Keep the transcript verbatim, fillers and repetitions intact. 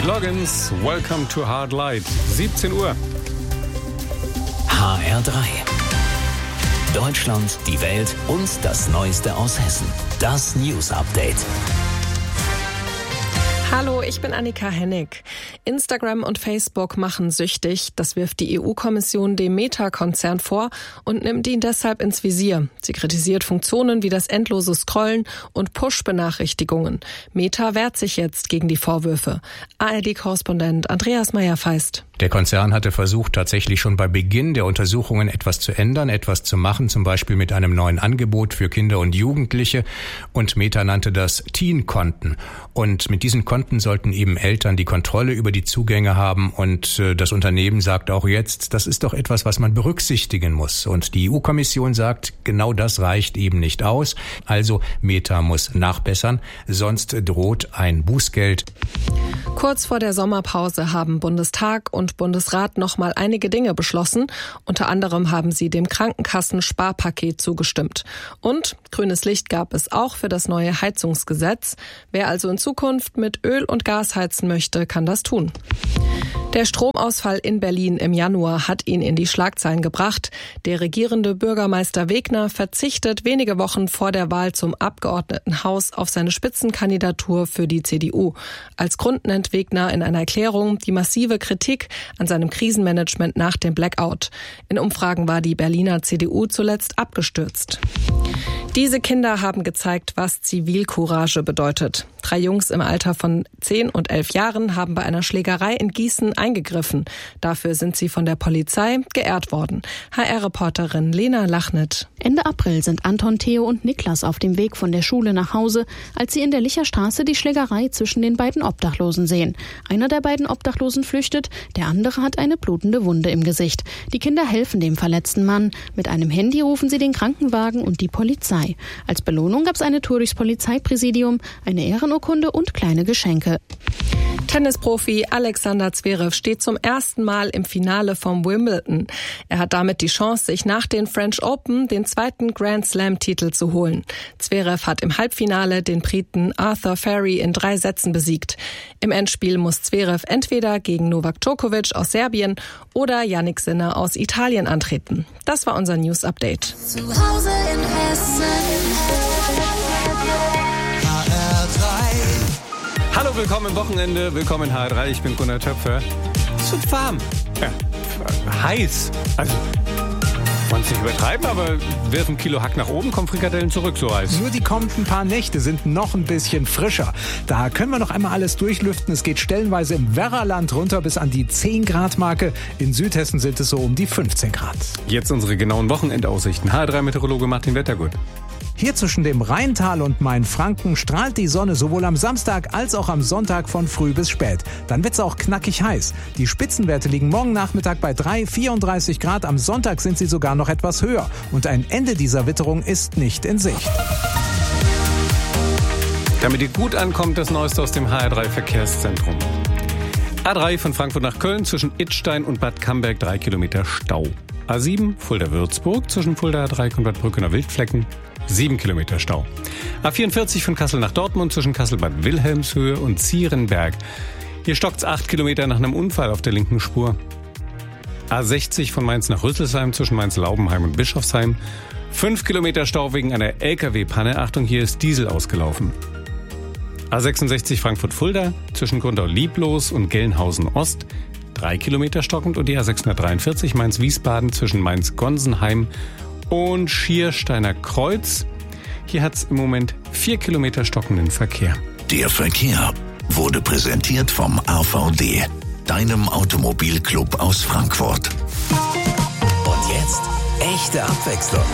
Loggins, Welcome to Hard Light, siebzehn Uhr. H R drei. Deutschland, die Welt und das Neueste aus Hessen. Das News Update. Hallo, ich bin Annika Hennig. Instagram und Facebook machen süchtig. Das wirft die E U-Kommission dem Meta-Konzern vor und nimmt ihn deshalb ins Visier. Sie kritisiert Funktionen wie das endlose Scrollen und Push-Benachrichtigungen. Meta wehrt sich jetzt gegen die Vorwürfe. A R D-Korrespondent Andreas Meyer-Feist. Der Konzern hatte versucht, tatsächlich schon bei Beginn der Untersuchungen etwas zu ändern, etwas zu machen, zum Beispiel mit einem neuen Angebot für Kinder und Jugendliche. Und Meta nannte das Teen-Konten. Und mit diesen Konten sollten eben Eltern die Kontrolle über die Zugänge haben. Und äh, das Unternehmen sagt auch jetzt, das ist doch etwas, was man berücksichtigen muss. Und die E U-Kommission sagt, genau das reicht eben nicht aus. Also Meta muss nachbessern, sonst droht ein Bußgeld. Kurz vor der Sommerpause haben Bundestag und Bundesrat noch mal einige Dinge beschlossen. Unter anderem haben sie dem Krankenkassen-Sparpaket zugestimmt. Und grünes Licht gab es auch für das neue Heizungsgesetz. Wer also in Zukunft mit Öl und Gas heizen möchte, kann das tun. Der Stromausfall in Berlin im Januar hat ihn in die Schlagzeilen gebracht. Der regierende Bürgermeister Wegner verzichtet wenige Wochen vor der Wahl zum Abgeordnetenhaus auf seine Spitzenkandidatur für die C D U. Als Grund nennt Wegner in einer Erklärung die massive Kritik an seinem Krisenmanagement nach dem Blackout. In Umfragen war die Berliner C D U zuletzt abgestürzt. Diese Kinder haben gezeigt, was Zivilcourage bedeutet. Drei Jungs im Alter von zehn und elf Jahren haben bei einer Schlägerei in Gießen eingegriffen. Dafür sind sie von der Polizei geehrt worden. H R-Reporterin Lena Lachnit. Ende April sind Anton, Theo und Niklas auf dem Weg von der Schule nach Hause, als sie in der Licherstraße die Schlägerei zwischen den beiden Obdachlosen sehen. Einer der beiden Obdachlosen flüchtet, der andere hat eine blutende Wunde im Gesicht. Die Kinder helfen dem verletzten Mann. Mit einem Handy rufen sie den Krankenwagen und die Polizei. Als Belohnung gab es eine Tour durchs Polizeipräsidium, eine Ehrenurkunde und kleine Geschenke. Tennisprofi Alexander Zverev steht zum ersten Mal im Finale vom Wimbledon. Er hat damit die Chance, sich nach den French Open den zweiten Grand Slam-Titel zu holen. Zverev hat im Halbfinale den Briten Arthur Ferry in drei Sätzen besiegt. Im Endspiel muss Zverev entweder gegen Novak Djokovic aus Serbien oder Jannik Sinner aus Italien antreten. Das war unser News Update. Zu Hause in Hessen. H R drei. Hallo, willkommen im Wochenende, willkommen in H R drei, ich bin Gunnar Töpfer. Es wird warm, ja, heiß, also wollen es nicht übertreiben, aber wirf ein Kilo Hack nach oben, kommen Frikadellen zurück, so heiß. Nur die kommenden paar Nächte sind noch ein bisschen frischer. Da können wir noch einmal alles durchlüften. Es geht stellenweise im Werraland runter bis an die zehn Grad Marke. In Südhessen sind es so um die fünfzehn Grad. Jetzt unsere genauen Wochenendaussichten. H R drei Meteorologe Martin Wettergut. Hier zwischen dem Rheintal und Mainfranken strahlt die Sonne sowohl am Samstag als auch am Sonntag von früh bis spät. Dann wird's auch knackig heiß. Die Spitzenwerte liegen morgen Nachmittag bei drei, vierunddreißig Grad. Am Sonntag sind sie sogar noch etwas höher. Und ein Ende dieser Witterung ist nicht in Sicht. Damit ihr gut ankommt, das Neueste aus dem H R drei Verkehrszentrum. A drei von Frankfurt nach Köln zwischen Idstein und Bad Camberg drei Kilometer Stau. A sieben Fulda-Würzburg zwischen Fulda Dreieck und Bad Brückener Wildflecken sieben Kilometer Stau. A vierundvierzig von Kassel nach Dortmund zwischen Kassel-Bad Wilhelmshöhe und Zierenberg. Hier stockt's acht Kilometer nach einem Unfall auf der linken Spur. A sechzig von Mainz nach Rüsselsheim zwischen Mainz-Laubenheim und Bischofsheim. fünf Kilometer Stau wegen einer L K W-Panne. Achtung, hier ist Diesel ausgelaufen. A sechsundsechzig Frankfurt-Fulda zwischen Gründau-Lieblos und Gelnhausen-Ost. drei Kilometer stockend. Und die A sechshundertdreiundvierzig Mainz-Wiesbaden zwischen Mainz-Gonsenheim und Schiersteiner Kreuz. Hier hat es im Moment vier Kilometer stockenden Verkehr. Der Verkehr wurde präsentiert vom A V D, deinem Automobilclub aus Frankfurt. Und jetzt echte Abwechslung.